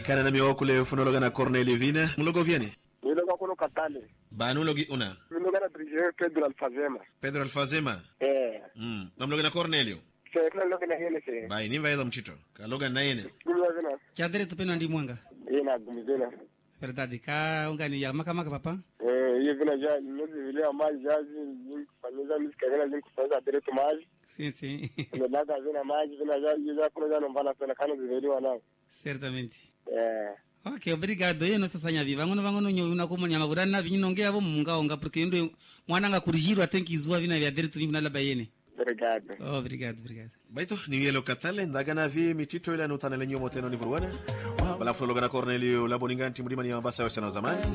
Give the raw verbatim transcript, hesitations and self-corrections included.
Kana na miwa kule funologa na Cornelio Vina. Mlogo viene? Mlogo kulo Katale. Ba nulogi una? Mlogo na dirigeur Pedro Alfazema. Pedro Alfazema? Eh. Mm. Na mloga na Cornelio? Se kuna loga na yene se. Ba ni vaida mchito. Ka loga na yene. Mlogo vina. Chadere tupeno ndi mwanga. Yena gumizena. Verdade ka ungani ya maka maka papa? Eh, hiyo vina ja nyozi vile amaji jazi fanyeza misikagana zin kusaza direto maji. Sim, sim. Ndio nada vina maji vina ja ya kuna ja nombana sana kana ziveliwa nao. Certamente. Eh. Okay, obrigado. Eu não sei se viva. Vangono vangono nyo na como nyama burana na vinho nongea bo munga onga porque ndo mwana nga kurjiro atenki zua vina vya direto vinho na bayene. Obrigado. Oh, obrigado, obrigado. Baito ni yelo Katale ndaga na vi mitito ila nutana lenyo moteno ni vuruana. Bala funologa na Cornelio Laboninganti mlima ni ambasa wa sana zamani.